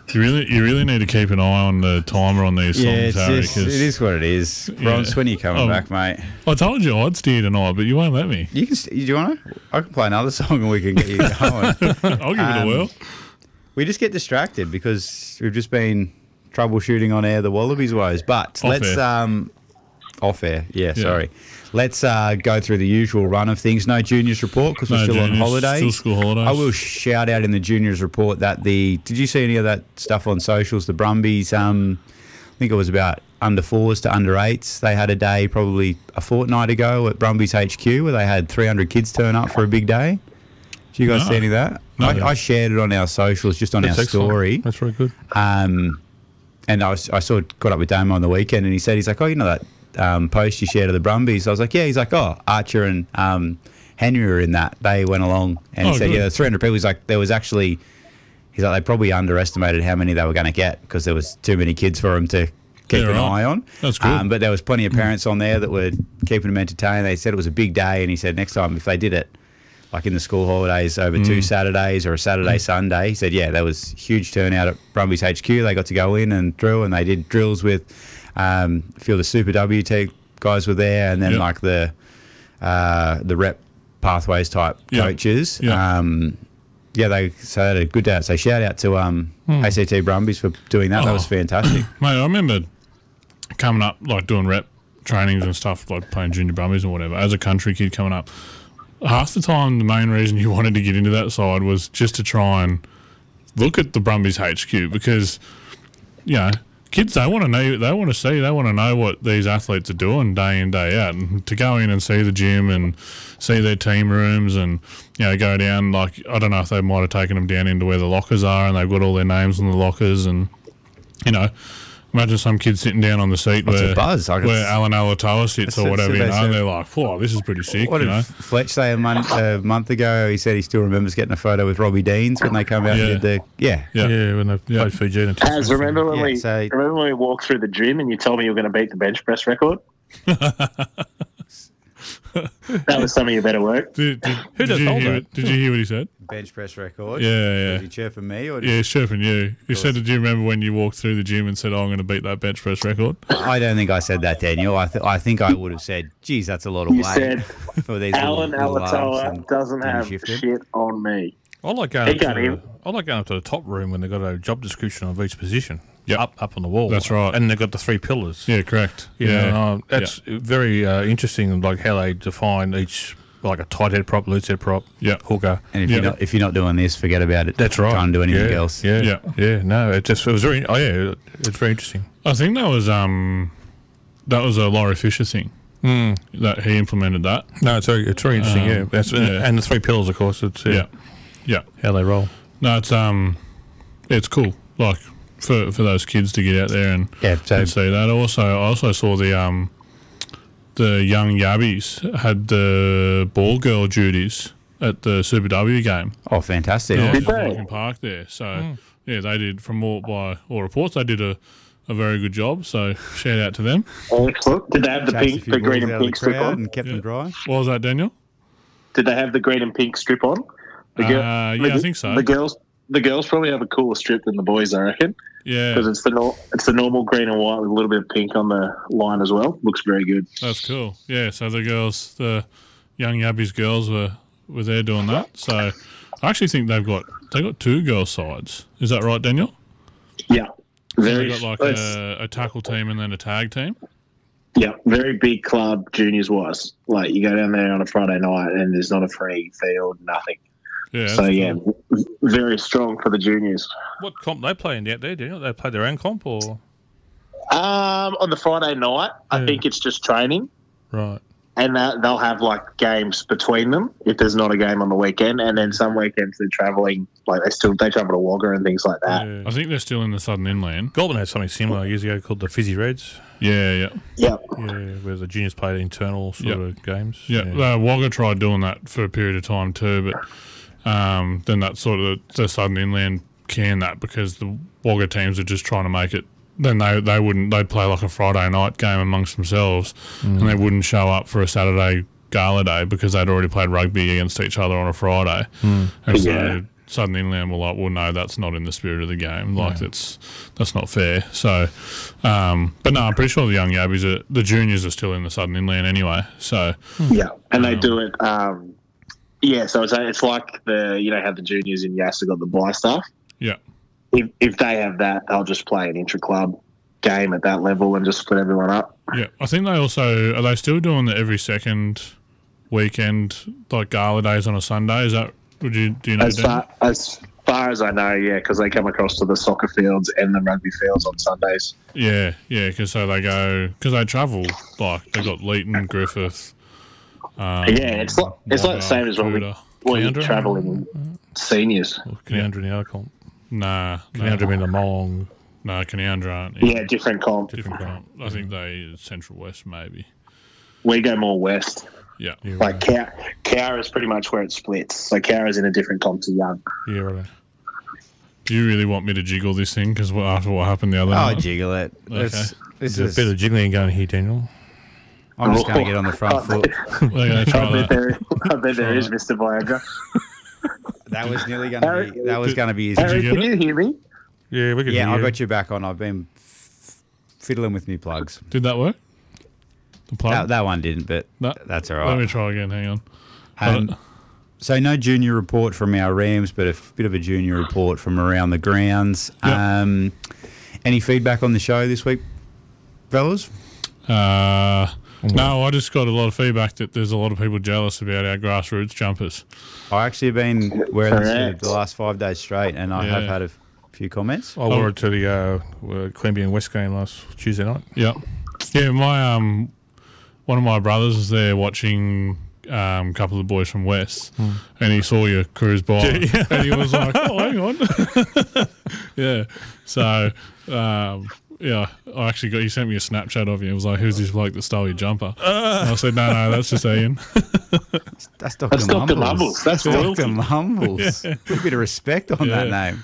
You really need to keep an eye on the timer on these songs, Harry. It is what it is. Bronze, when are you coming back, mate? I told you I'd steer tonight, but you won't let me. Do you want to? I can play another song and we can get you going. I'll give it a whirl. We just get distracted because we've just been troubleshooting on air the Wallabies woes. But off air. Yeah, sorry. Let's go through the usual run of things. No juniors report because we're still on holidays. Still school holidays. I will shout out in the juniors report that did you see any of that stuff on socials? The Brumbies, I think it was about under 4s to under 8s. They had a day probably a fortnight ago at Brumbies HQ where they had 300 kids turn up for a big day. Did you guys see any of that? No. I shared it on our socials, just on our story. That's very good. And I caught up with Damo on the weekend, and he's like, oh, you know that post you shared of the Brumbies? I was like, yeah. He's like, oh, Archer and Henry were in that. They went along, and he said, yeah, there's 300 people. He's like, there was actually, they probably underestimated how many they were going to get because there was too many kids for them to keep an eye on. That's good. But there was plenty of parents on there that were keeping them entertained. They said it was a big day, and he said next time if they did it, like in the school holidays over 2 Saturdays or a Saturday, Sunday, he said, yeah, there was huge turnout at Brumbies HQ. They got to go in and drill, and they did drills with a few of the Super WT guys were there, and then the rep pathways type coaches. They had a good day. So shout out to ACT Brumbies for doing that. That was fantastic. Mate, I remember coming up, like doing rep trainings and stuff, like playing junior Brumbies or whatever, as a country kid coming up. Half the time, the main reason you wanted to get into that side was just to try and look at the Brumbies HQ because, kids, they want to know, they want to know what these athletes are doing day in, day out. And to go in and see the gym and see their team rooms and, go down, like, I don't know if they might have taken them down into where the lockers are and they've got all their names on the lockers and, imagine some kid sitting down on the seat where Alan Alatoa sits or whatever, and they're like, "Whoa, this is pretty sick." What did Fletch say a month ago? He said he still remembers getting a photo with Robbie Deans when they come out and did when they played Fiji. Remember when we walked through the gym and you told me you were going to beat the bench press record? That was some of your better work. Did you hear what he said? Bench press record. Yeah. Was he chirping me? Or he's chirping you. He said, did you remember when you walked through the gym and said, I'm going to beat that bench press record? I don't think I said that, Daniel. I think I would have said, geez, that's a lot of weight. You said, for these Alan Alatoa doesn't have shit on me. I like going up to the top room when they've got a job description of each position. Yep. Up on the wall. That's right. And they've got the 3 pillars. Yeah, correct. That's very interesting, like how they define each, like a tight head prop, loose head prop, hooker. And if you're not doing this, forget about it. That's right. Can't do anything else. Yeah. No, it's very interesting. I think that was a Laurie Fisher thing. That he implemented that. No, it's very interesting. And the 3 pillars, of course. It's how they roll. No, it's cool. Like for those kids to get out there and see that. I also saw the young Yabbies had the ball girl duties at the Super W game. Oh, fantastic! Yeah, in Park there. So they did. From all reports, they did a very good job. So shout out to them. Excellent. Did they have the green and pink strip on? And kept them dry. What was that, Daniel? Did they have the green and pink strip on? I think so. The girls probably have a cooler strip than the boys, I reckon. Yeah, because it's the normal green and white with a little bit of pink on the line as well. Looks very good. That's cool. Yeah, so the young Yabbies girls were there doing that. So I actually think they've got 2 girls sides. Is that right, Daniel? Yeah, they've got like a tackle team and then a tag team. Yeah, very big club juniors wise. Like you go down there on a Friday night and there's not a free field, nothing. Yeah. So very strong for the juniors. What comp they playing out there? Daniel? They play their own comp or? On the Friday night, I think it's just training. Right. And they'll have like games between them if there's not a game on the weekend, and then some weekends they're travelling. Like they travel to Wagga and things like that. Yeah. I think they're still in the Southern Inland. Goulburn had something similar years ago called the Fizzy Reds. Yeah, where the juniors played internal sort of games. Yeah, Wagga tried doing that for a period of time too, but. Then that sort of the Southern Inland canned that because the Wagga teams are just trying to make it. Then they'd play like a Friday night game amongst themselves, and they wouldn't show up for a Saturday gala day because they'd already played rugby against each other on a Friday, and so Southern Inland were like, well, no, that's not in the spirit of the game. Like, that's not fair. So, but no, I'm pretty sure the young yabbies, the juniors are still in the Southern Inland anyway. So, yeah, and they do it. So it's like how the juniors in Yas have got the buy stuff. yeah. If they have that, they'll just play an intra-club game at that level and just split everyone up. Yeah, I think they also are they still doing the every second weekend like gala days on a Sunday? Is that do you know? As far as I know, yeah, because they come across to the soccer fields and the rugby fields on Sundays. Yeah, because they travel like they got Leighton, Griffith. It's like the same as when we travel in seniors. Canyandra in the other comp. Nah, Canyandra in the Molong. No, Canyandra aren't. Yeah, different comp. Different comp. I think they Central West maybe. We go more west. Yeah. Like Cowra is pretty much where it splits. So Cowra's in a different comp to Young. Yeah, right. Do you really want me to jiggle this thing? Because after what happened the other night? Oh, jiggle it. Okay. This There's a bit of jiggling going here, Daniel. I'm just going to get on the front foot. We're going to try I that. bet there is, Mr. Viagra. That was nearly going to be. That was going to be his. Harry, get can it? you hear me? Yeah, we could Yeah, hear I you. got you back on. I've been fiddling with new plugs. Did that work? The plug? That one didn't, but No. that's all Let me right. try again. Hang on. So no junior report from our Rams, but a bit of a junior report from around the grounds. Yep. Any feedback on the show this week, fellas? No, I just got a lot of feedback that there's a lot of people jealous about our grassroots jumpers. I actually have been wearing this Correct. for the last 5 days straight, and I have Yeah. had a few comments. I wore it to the Queanbeyan and West game last Tuesday night. Yep. Yeah, my one of my brothers was there watching a couple of the boys from West, and he saw you cruise by, and he was like, "Oh, hang on." Yeah. So, I actually he sent me a Snapchat of you. It was like, "Who's this bloke that stole your jumper?" And I said, "No, that's just Ian." That's Dr. That's Dr. Mumbles. Mumbles. That's Dr. royalty. Mumbles. Put a bit of respect on that name.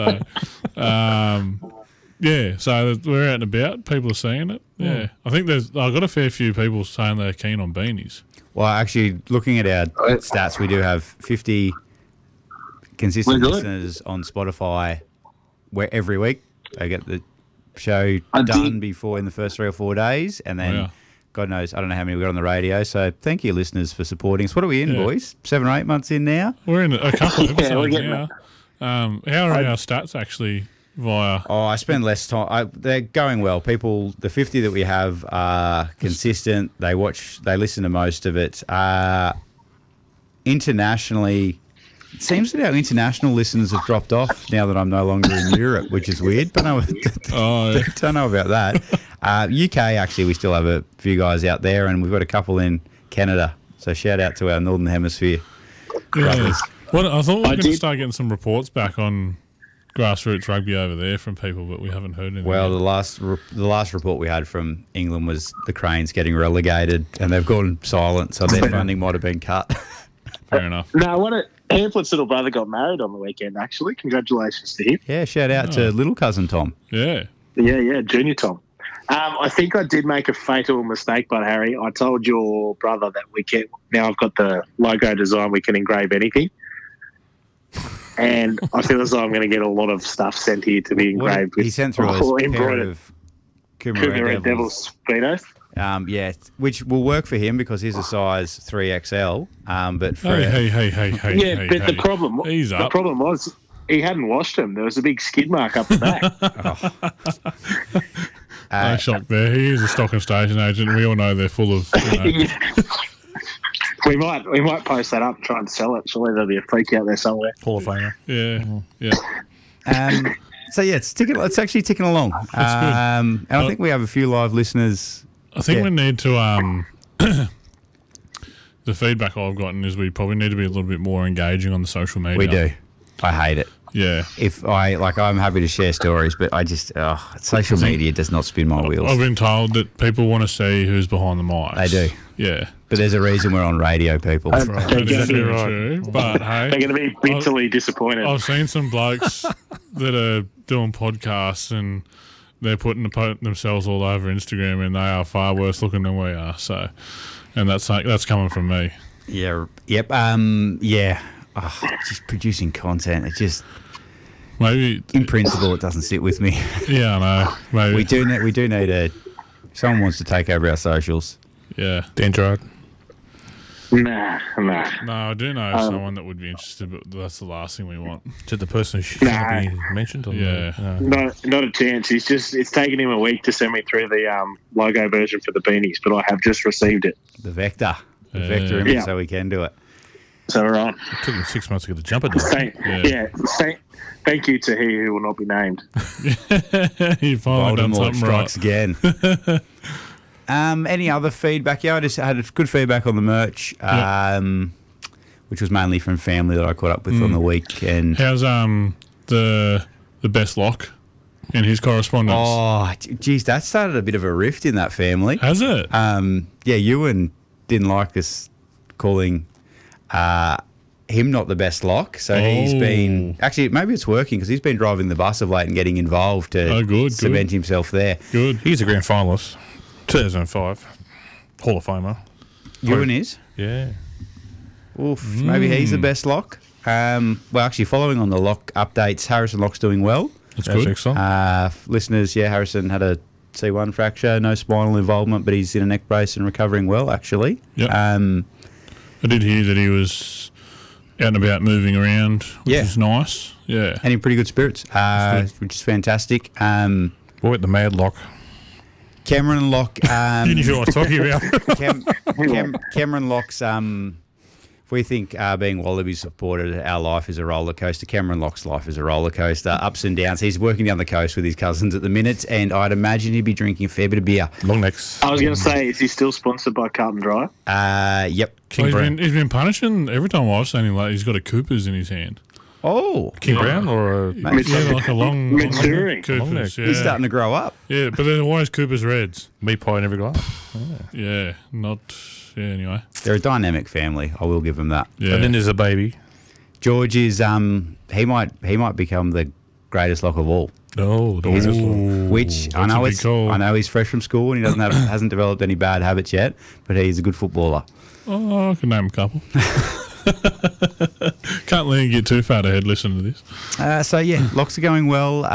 So, so we're out and about. People are seeing it. Yeah, I think I've got a fair few people saying they're keen on beanies. Well, actually, looking at our stats, we do have 50 consistent We're good. listeners on Spotify where every week. They get the show I done did- before in the first 3 or 4 days, and then Yeah. God knows, I don't know how many we got on the radio. So thank you, listeners, for supporting us. What are we in, Yeah. boys? 7 or 8 months in now? We're in a couple of Yeah, we're episodes getting now. How are our stats actually via? Oh, I spend less time. They're going well. People, the 50 that we have are consistent. They listen to most of it. Internationally, it seems that our international listeners have dropped off now that I'm no longer in Europe, which is weird. But no, Oh, don't know about that. UK, actually, we still have a few guys out there, and we've got a couple in Canada. So shout out to our Northern Hemisphere. yeah. What I thought we were I going to did- start getting some reports back on grassroots rugby over there from people, but we haven't heard anything. Well, yet. the last report we had from England was the Cranes getting relegated, and they've gone silent, so their funding might have been cut. Fair enough. No, Hamlet's little brother got married on the weekend, actually. Congratulations to him. Yeah, shout out to little cousin Tom. Yeah. Yeah, Junior Tom. I think I did make a fatal mistake, but Harry, I told your brother that we can. Now I've got the logo design. We can engrave anything, and I feel as though I'm going to get a lot of stuff sent here to be engraved. He sent through or us a pair embroidered of Coomera Red Devils speedos. Yeah, which will work for him because he's a size 3XL. But for Hey. Yeah, hey, but hey. the problem was he hadn't washed them. There was a big skid mark up the back. No shock there. He is a stock and station agent. We all know they're full of. We might post that up and try and sell it. Surely there'll be a freak out there somewhere. Hall of Famer. Yeah. so yeah, it's actually ticking along. good. And I think we have a few live listeners. I think Yeah. we need to. The feedback I've gotten is we probably need to be a little bit more engaging on the social media. We do. I hate it. Yeah. I'm happy to share stories, but I just social media does not spin my wheels. I've been told that people want to see who's behind the mics. They do. Yeah. But there's a reason we're on radio, people. They're That going is to be, very true. But hey, they're going to be bitterly disappointed. I've seen some blokes that are doing podcasts and they're putting themselves all over Instagram, and they are far worse looking than we are. So, and that's coming from me. Yeah. Yep. Yeah. just producing content. It just, Maybe. in principle, it doesn't sit with me. Yeah, I know. Maybe. We do need a. Someone wants to take over our socials. Yeah. Dendrite. Nah. No, I do know someone that would be interested, but that's the last thing we want. To the person who should be mentioned? Or Yeah. Not a chance. It's taken him a week to send me through the logo version for the beanies, but I have just received it. The vector. The Yeah. vector image, Yeah. so we can do it. So we're on. It took him 6 months to get the jumper done. Thank you to he who will not be named. You finally done Voldemort something right. strikes again. Any other feedback? Yeah, I just had good feedback on the merch, which was mainly from family that I caught up with on the week. And How's the best lock in his correspondence? oh, geez, that started a bit of a rift in that family. Has it? Yeah, Ewan didn't like us calling him not the best lock, so he's been actually maybe it's working because he's been driving the bus of late and getting involved to cement himself there. Good. He's a grand finalist, 2005, Hall of Famer. Ewan is. Yeah. Oof, maybe he's the best lock. Well, actually, following on the lock updates, Harrison Lock's doing well. That's good. Excellent. Listeners, Harrison had a C1 fracture, no spinal involvement, but he's in a neck brace and recovering well, actually. Yep. I did hear that he was out and about moving around, which is nice. Yeah. And in pretty good spirits, which is fantastic. What about the Mad Lock? Cameron Lock. You knew what I was talking about. Cameron Lock's. If we think being Wallaby supported, our life is a roller coaster. Cameron Lock's life is a roller coaster, ups and downs. He's working down the coast with his cousins at the minute, and I'd imagine he'd be drinking a fair bit of beer. Long necks. I was going to say, is he still sponsored by Carlton Dry? Yep. King Brown. He's been punishing every time I've seen him. Like he's got a Cooper's in his hand. Oh, King Brown or a... Yeah, like a long Maturing. Coopers. he's starting to grow up. Yeah, but they're always Cooper's Reds. meat pie in every glass. Yeah, not. Yeah, anyway. They're a dynamic family. I will give them that. Yeah. And then there's a baby. George is he might become the greatest lock of all. Oh, the greatest lock. Which I that's a know big call. I know he's fresh from school and he hasn't developed any bad habits yet, but he's a good footballer. Oh, I can name a couple. Can't let him get too far ahead listening to this. So locks are going well.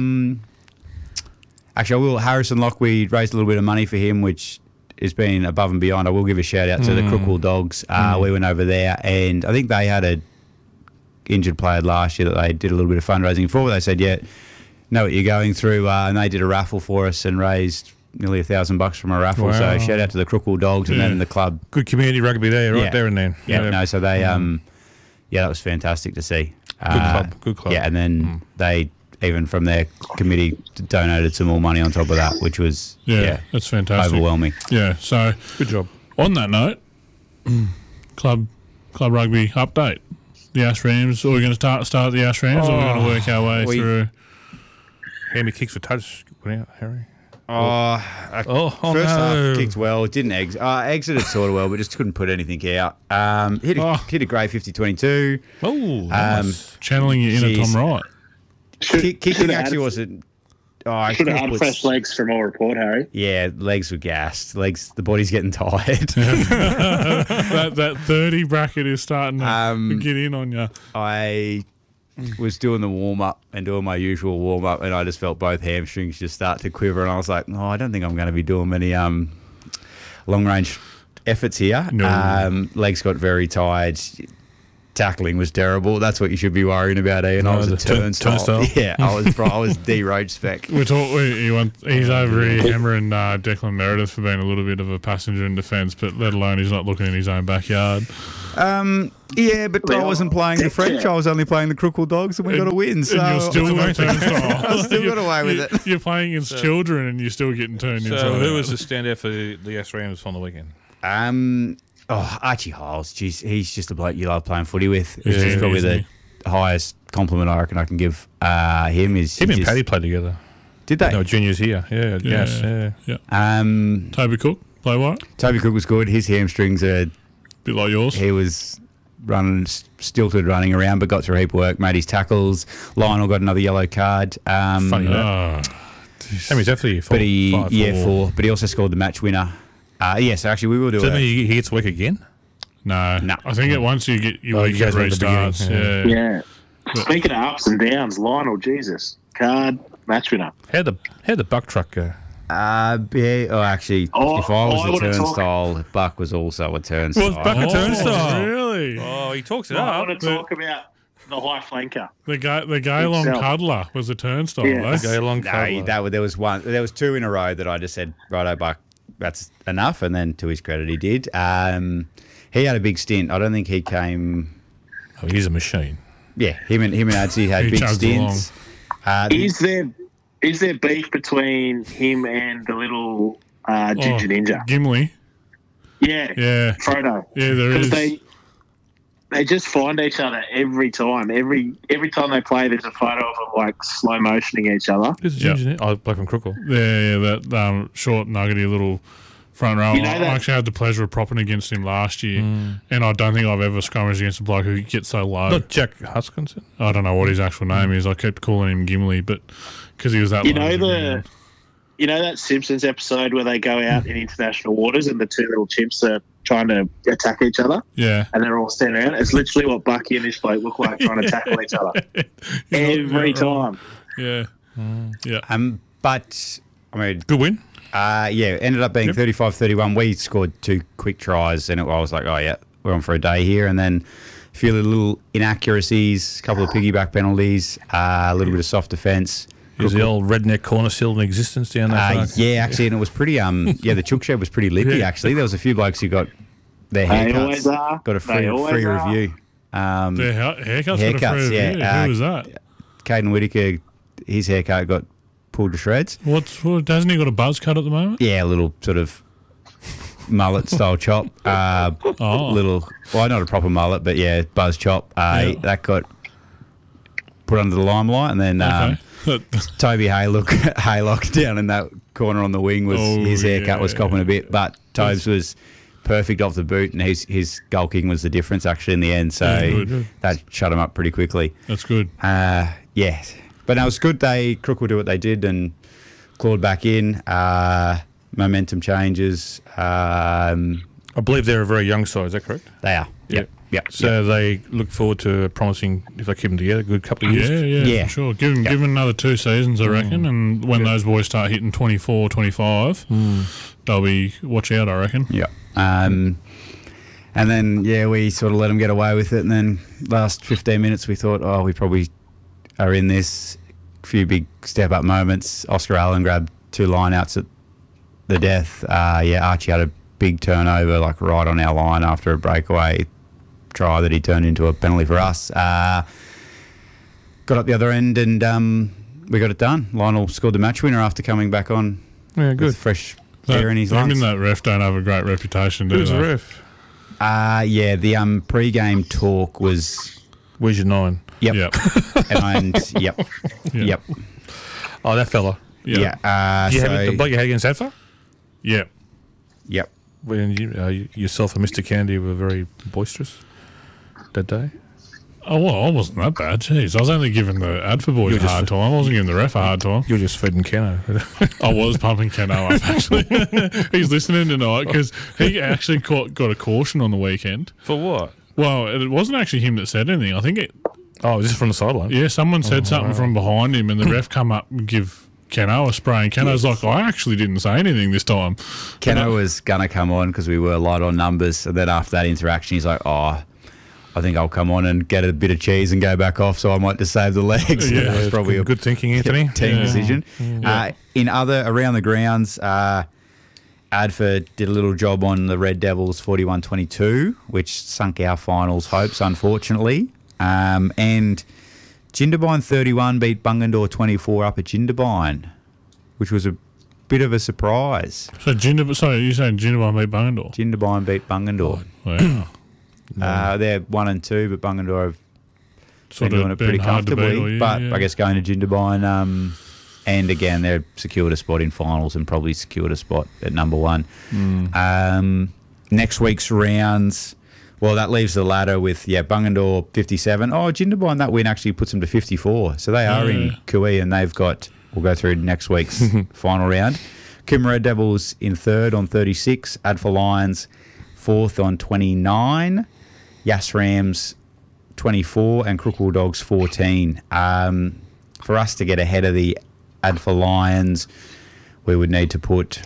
Actually, Harrison Lock. We raised a little bit of money for him, which has been above and beyond. I will give a shout out to the Crookwood Dogs. We went over there, and I think they had a injured player last year that they did a little bit of fundraising for. They said, know what you're going through, and they did a raffle for us and raised nearly $1,000 from a raffle. Wow. So shout out to the Crookwood Dogs and then the club. Good community rugby there, right Yeah. there and then. So they, that was fantastic to see. Good club. Yeah, and then they, even from their committee, donated some more money on top of that, which was that's fantastic. overwhelming. Yeah, so Good job. on that note, club rugby update. The Ash Rams. Are we going to start at the Ash Rams, or are we going to work our way through? How many kicks for touch went out, Harry? First half kicked well. It didn't exited sort of well, but just couldn't put anything out. Hit a great 50-22. Oh, nice. Channeling your inner Tom Wright. Kicking actually wasn't. I Should have had fresh legs from our report, Harry. Yeah, legs were gassed. The body's getting tired. that 30 bracket is starting to get in on you. I was doing the warm-up and doing my usual warm-up, and I just felt both hamstrings just start to quiver, and I was like, I don't think I'm going to be doing many long-range efforts here. No. Legs got very tired. Tackling was terrible. That's what you should be worrying about, Ian. I was a turnstile. Yeah, I was D Road spec. He's over here hammering Declan Meredith for being a little bit of a passenger in defence, but let alone he's not looking in his own backyard. Yeah, but I wasn't playing the French. I was only playing the Crookwood Dogs, and we got a win. So and you're still a turnstile. I still got away with it. You're playing against children, and you're still getting turned inside. So who was the standout for the S Rams on the weekend? Archie Hiles. Geez, he's just a bloke you love playing footy with. Yeah, He's probably isn't the highest compliment I reckon I can give him. Him and Paddy played together. Did they? No, juniors here. Yeah, yes. Yeah. Toby Cook, play what? Toby Cook was good. His hamstrings are Bit like yours. He was stilted running around, but got through a heap of work, made his tackles. Lionel got another yellow card. Funny that. How many's that for you? 4? But 4. But he also scored the match winner. So actually we will do Does that mean he gets work again? No. No. I think once you get Oh, you get guys were at the beginning, restarts. Yeah. Yeah. Speaking of ups and downs, Lionel, Jesus, card match winner. How'd the buck truck go? Yeah. Oh, actually, Oh, if I was I a wanna talk- turnstile, Buck was also a turnstile. Was Buck a turnstile? Really? Oh, he talks it I up. want to talk about the high flanker. The gay long Itself. cuddler was a turnstile. Yeah. eh? Go along. No, there was two in a row that I just said, righto, Buck, that's enough. And then to his credit, he did. He had a big stint. I don't think he came. Oh, he's a machine. Yeah, him and Adsy had He big chugged stints. Is there beef between him and the little ginger ninja? Gimli. Yeah, Yeah. Frodo. Yeah, there Because is. they just find each other every time. Every time they play, there's a photo of them like slow motioning each other. This is Yeah. engineer. Oh, Black and Crookle. Yeah, that short, nuggety little front row. You know I that- actually had the pleasure of propping against him last year, and I don't think I've ever scrummaged against a bloke who gets so low. Not Jack Huskinson. I don't know what his actual name is. I kept calling him Gimli, but because he was that You low. know to begin. You know that Simpsons episode where they go out in international waters and the two little chimps are trying to attack each other Yeah. and they're all standing around? It's literally what Bucky and this bloke look like trying to tackle each other every time. Yeah. Yeah. But, I mean, Good win. yeah, ended up being 35-31. We scored two quick tries, and I was like, oh, yeah, we're on for a day here. And then a few little inaccuracies, a couple of piggyback penalties, a little bit of soft defence. Is the old redneck corner still in existence down there? Yeah, actually, and it was pretty, the chook shed was pretty lippy, Yeah. actually. There was a few blokes who got their They always haircuts, are. got a They always free are. review. Their haircuts got a Haircuts, free yeah. review. Who was that? Caden Whittaker, his haircut got pulled to shreds. Hasn't he got a buzz cut at the moment? Yeah, a little sort of mullet style chop. Little, well, not a proper mullet, but yeah, buzz chop. Yeah. That got put under the limelight, and then Toby Haylock down in that corner on the wing was his haircut was copping a bit, but Tobes was perfect off the boot, and his goal kicking was the difference actually in the end. So Yeah, good. that shut him up pretty quickly. That's good. Yeah, but no, it was good. Crook will do what they did and clawed back in. Momentum changes. I believe they're a very young side. Is that correct? They are. Yeah. Yep. So they look forward to promising, if they keep them together, a good couple of years. Yeah, for sure. Give him another 2 seasons, I reckon, and when those boys start hitting 24, 25, they'll be watch out, I reckon. Yeah. And then, we sort of let them get away with it. And then last 15 minutes, we thought, we probably are in this. A few big step-up moments. Oscar Allen grabbed 2 line-outs at the death. Archie had a big turnover, like right on our line after a breakaway try that he turned into a penalty for us. Got up the other end and we got it done. Lionel scored the match winner after coming back on Yeah, good. with fresh air in his Him lungs. and that ref don't have a great reputation, do Who's they? the ref? The pre-game talk was... Where's your 9? Yep. Yep. Yep. Oh, that fella. Yep. Yeah. Did you have the bloke you had against Adfa? Yep. Yep. When yourself and Mr. Kennedy were very boisterous that day? Oh, well, I wasn't that bad. Jeez, I was only giving the Adfa boys You a were just- hard time. I wasn't giving the ref a hard time. You were just feeding Keno. I was pumping Keno up, actually. He's listening tonight because he actually got a caution on the weekend. For what? Well, it wasn't actually him that said anything. I think Oh, was this from the sideline? someone said something from behind him and the ref come up and give Keno a spray. And Keno's like, I actually didn't say anything this time. Keno was going to come on because we were light on numbers. And then after that interaction, he's like, I think I'll come on and get a bit of cheese and go back off, so I might just save the legs. Yeah, That was probably a good thinking, Anthony. team Yeah. decision. Around the grounds, Adford did a little job on the Red Devils 41-22, which sunk our finals hopes, unfortunately. And Jindabyne 31 beat Bungendore 24 up at Jindabyne, which was a bit of a surprise. So, you're saying Jindabyne beat Bungendore? Jindabyne beat Bungendore. Wow. They're 1 and 2, but Bungendore have Sort been of doing it pretty been hard to beat comfortably. all year, But yeah. I guess going to Jindabyne, and again, they've secured a spot in finals and probably secured a spot at number 1. Next week's rounds, well, that leaves the ladder with, Bungendore 57. Oh, Jindabyne, that win actually puts them to 54. So they are in Kui, and they've got, we'll go through next week's final round. Coombe Red Devils in third on 36. Adfa Lions fourth on 29. Yass Rams 24 and Crookwell Dogs 14. For us to get ahead of the Adfa Lions, we would need to put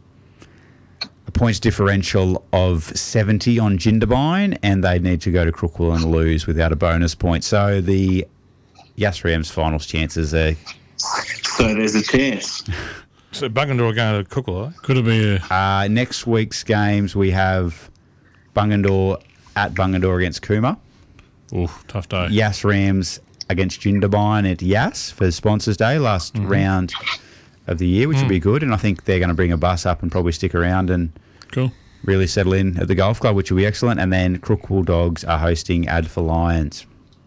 a points differential of 70 on Jindabyne, and they'd need to go to Crookwell and lose without a bonus point. So the Yass Rams finals chances are... So there's a chance. So Bungendore are going to Crookwell, eh? Could it be next week's games, we have Bungendore at Bungendore against Cooma. tough day. Yass Rams against Jindabyne at Yass for Sponsors Day, last round of the year, which would be good. And I think they're going to bring a bus up and probably stick around and Cool. really settle in at the golf club, which will be excellent. And then Crookwell Dogs are hosting Adfa Lions,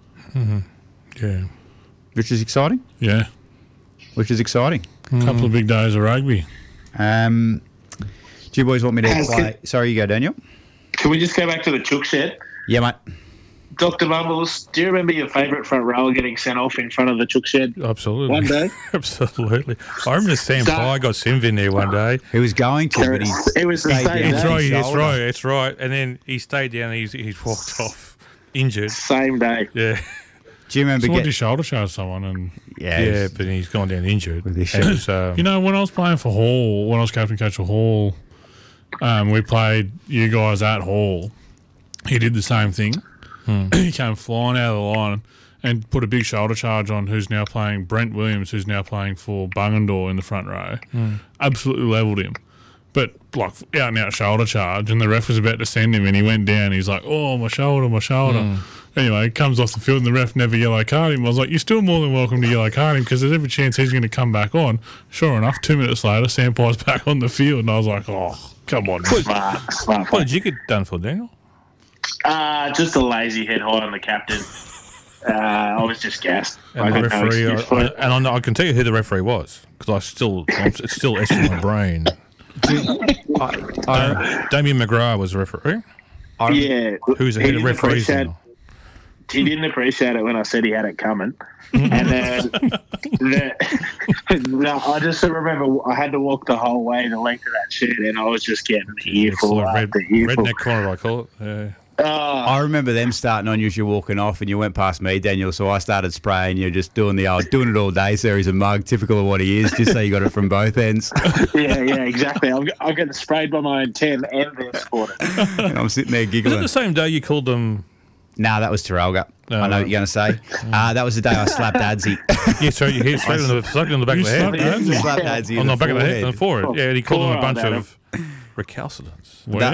Yeah. which is exciting. Yeah. Couple of big days of rugby. Do you boys want me to Has play? it- Sorry, you go, Daniel. Can we just go back to the chook shed? Yeah, mate. Dr. Mumbles, do you remember your favourite front rower getting sent off in front of the chook shed Absolutely. one day? Absolutely. I remember Sam So- Pye got Simv in there one day. He was going to, but he It was the stayed same down. day. That's right. And then he stayed down and he's walked off injured. Same day. Yeah. Do you remember? So what did shoulder charge someone? And Yeah, but he's gone down injured. With his And it's, you know, when I was playing for Hall, when I was captain coach of Hall, we played you guys at Hall. He did the same thing. He came flying out of the line and put a big shoulder charge on who's now playing Brent Williams, who's now playing for Bungendore in the front row. Absolutely levelled him. But like out and out shoulder charge, and the ref was about to send him, and he went down. He's like, "Oh, my shoulder, my shoulder." Anyway, he comes off the field, and the ref never yellow carded him. I was like, "You're still more than welcome to yellow card him because there's every chance he's going to come back on." Sure enough, 2 minutes later, Sam Pye's back on the field, and I was like, "Oh, come on." Smart what play. did you get done for, Daniel? Just a lazy head high on the captain. I was just gassed. I And the got no referee, excuse for it. I can tell you who the referee was because it's still etched in my brain. Damien McGrath was the referee. Yeah, Who's the he head of didn't referees appreciate- now? He didn't appreciate it when I said he had it coming. And then no, I just remember I had to walk the whole way the length of that shed, and I was just getting It's earful like after earful. redneck corner, I call it. Yeah. I remember them starting on you as you're walking off, and you went past me, Daniel. So I started spraying you, just doing the old "doing it all day" series of mug, typical of what he is. Just so you got it from both ends. Yeah, exactly. I'm getting sprayed by my own 10 and their supporter. And I'm sitting there Was it giggling. the same day you called them? Nah, that was Terralga. Oh, I know right. what you're going to say. That was the day I slapped Adsy. Yeah, so you hit straight on the back You of the head. slapped Adsy? Slapped Adsy On in the the back of the head, on the forehead. forehead. Yeah, and he called them a bunch Forearm, of recalcitrants. Wow.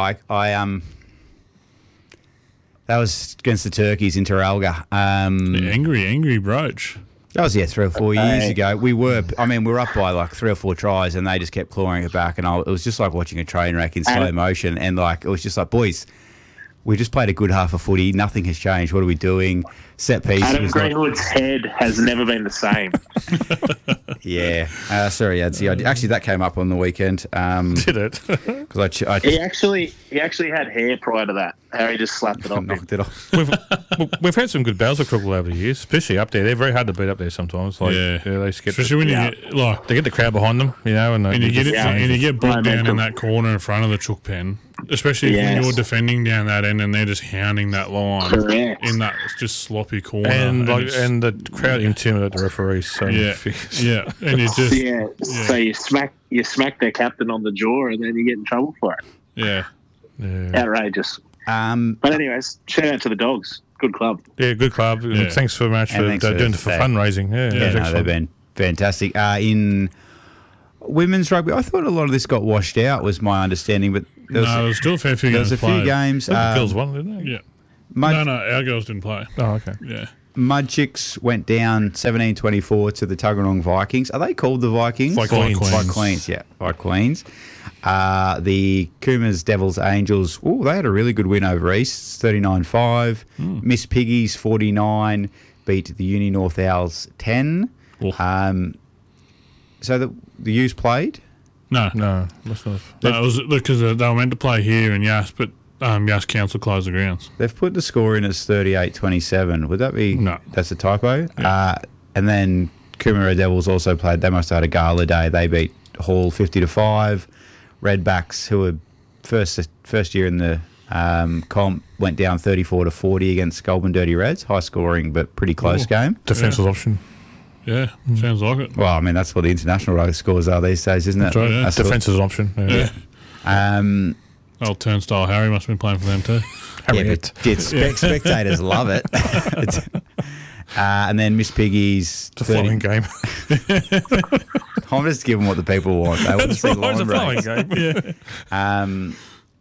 That was against the Turkeys in Terralga. The angry broach. That was 3 or 4 years Hey. ago. We were up by like 3 or 4 tries, and they just kept clawing it back, and it was just like watching a train wreck in slow motion, and like it was just like, boys, we just played a good half of footy. Nothing has changed. What are we doing? Set piece Adam was not, Greenwood's head has never been the same. yeah. Sorry, Adsy. Actually, that came up on the weekend Did it? because I He actually had hair prior to that. Harry just slapped it off him. knocked it off. We've had some good battles of Crookwell over the years, especially up there. They're very hard to beat up there sometimes. Like, Yeah. they just get Especially when you Yeah. get like they get the crowd behind them, you know, and and you get it, Yeah. and you get bogged down in Momentum. that corner in front of the chook pen, especially when Yes. you're defending down that end and they're just hounding that line Correct. in that just sloppy corner. and it's- the crowd intimidate the referees so yeah, fierce. yeah, and you just Yeah. So you smack their captain on the jaw, and then you get in trouble for it. yeah. Yeah. Outrageous. Um, But anyways, shout out to the Dogs. Good club. Yeah, good club. And Yeah. thanks so much And for thanks for doing it for that. fundraising. Yeah, yeah, it was no, they've excellent. been fantastic. In women's rugby, I thought a lot of this got washed out, was my understanding, but there was, No, there's still a fair few there games was a few played. games. The girls won, didn't they? Yeah. Mud, No, our girls didn't play. Oh, okay. Yeah. Mud Chicks went down 17-24 to the Tuggeranong Vikings. Are they called the Vikings? Like Queens. Like Queens, yeah. Like Queens. The Coombers Devils Angels, they had a really good win over East, 39-5. Miss Piggies, 49, beat the Uni North Owls 10. Oh. So the U's played? No, No, must not have. no, it was because they were meant to play here in Yass, but Yass Council closed the grounds. They've put the score in as 38-27. Would that be? No. That's a typo. Yeah. And then Coomera Devils also played. They must have had a gala day. They beat Hall 50-5. Redbacks, who are first year in the comp, went down 34-40 against Goulburn Dirty Reds. High scoring, but pretty close game. Defensive option. Yeah, sounds like it. Well, I mean, that's what the international rugby scores are these days, isn't it? That's right, yeah. That's what- Defensive option. Yeah. Old Turnstile Harry must have been playing for them too. Harriet. Spectators love it. And then Miss Piggy's It's a flowing game. I'm just giving what the people want. They want to see It's a line flowing breaks. game.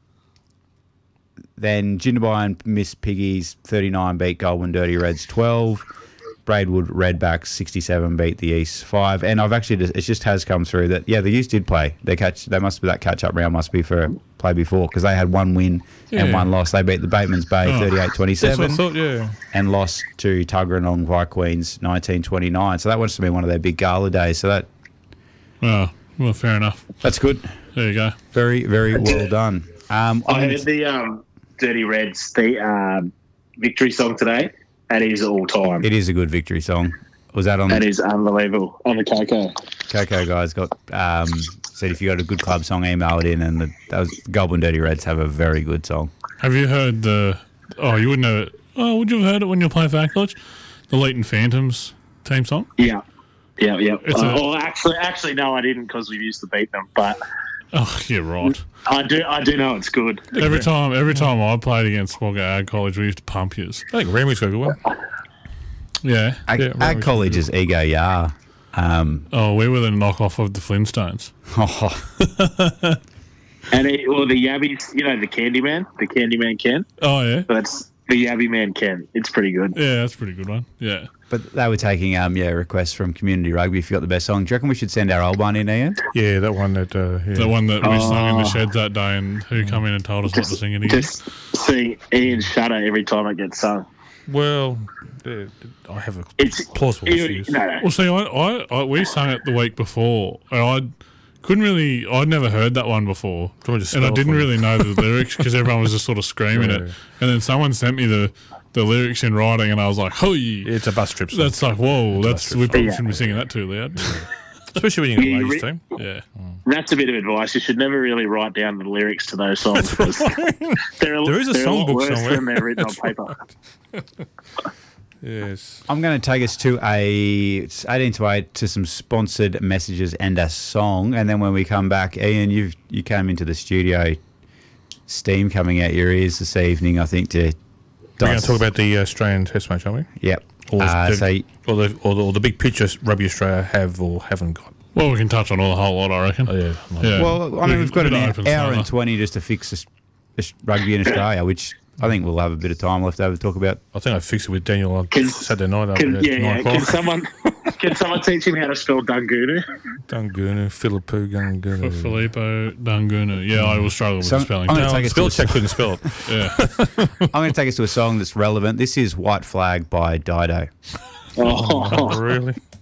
Then Jindabyne and Miss Piggy's 39 beat Goulburn Dirty Reds 12. Braidwood Redbacks 67 beat the East 5. And I've actually it just has come through that the East did play. They must be that catch up round must be for play before because they had one win and one loss. They beat the Bateman's Bay 38-27. That's what I thought, yeah. And lost to Tuggeranong Queens 19-29. So that must have been one of their big gala days. So Oh, well, fair enough. that's good. There you go. Very, very well done. I heard the Dirty Reds victory song today. That is all time. It is a good victory song. Was that on That is unbelievable. On the Coco. Coco guys got said if you got a good club song, email it in, and those Goulburn Dirty Reds have a very good song. Have you heard the? Oh, you wouldn't know it. Oh, would you have heard it when you were playing for College? The Leighton Phantoms team song. Yeah. It's Actually, no, I didn't because we used to beat them. But Oh, yeah, right. I do know it's good. Every time I played against Swagger Ag College, we used to pump yous. I think Ramley's got a good one. Yeah. Ag College's Ego Yar. Oh, we were the knockoff of the Flintstones. And the Yabbies, the Candyman Ken. Oh, yeah. That's the Yabby Man Ken. It's pretty good. Yeah, that's a pretty good one. Yeah. But they were taking requests from Community Rugby if you got the best song. Do you reckon we should send our old one in, Ian? Yeah, that one that... The one that we sung in the sheds that day and who come in and told us not to sing it again. Just see Ian shudder every time it gets sung. Well, I have a It's plausible excuse. No. Well, see, we sung it the week before, and I'd never heard that one before, Do you want me to and I spell didn't for you? really know the lyrics because everyone was just sort of screaming it, and then someone sent me the lyrics in writing, and I was like, "Hoi!" It's a bus trip song. That's like, whoa, we probably Yeah. shouldn't be singing that too loud. Especially when you're in a ladies' team. Yeah, That's a bit of advice. You should never really write down the lyrics to those songs because There is a they're songbook lot worse somewhere. than they're written on paper. Yes. I'm going to take us to it's 18 to 8 to some sponsored messages and a song. And then when we come back, Ian, you came into the studio, steam coming out your ears this evening, I think, to... We're going to talk about the Australian Test match, aren't we? Yep. Or the big picture Rugby Australia have or haven't got. well, we can touch on the whole lot, I reckon. Oh, yeah. Yeah. Well, I mean, we've got Bit an of open hour summer. and 20 just to fix this rugby in Australia, which I think we'll have a bit of time left over to talk about. I think I fixed it with Daniel on Can- Saturday night at Can 9 o'clock. Can someone teach him how to spell Dungunu? Dungunu, Philippou, Gungunu. Filippo Dungunu. Yeah, I was struggling with So, the spelling. I'm gonna No, take us spell to check couldn't spell it. Yeah. I'm going to take us to a song that's relevant. This is White Flag by Dido. Oh, Really?